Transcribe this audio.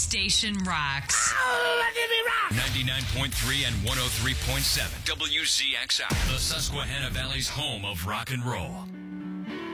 station rocks. Oh, let me rock! 99.3 and 103.7 WZXI, the Susquehanna Valley's home of rock and roll.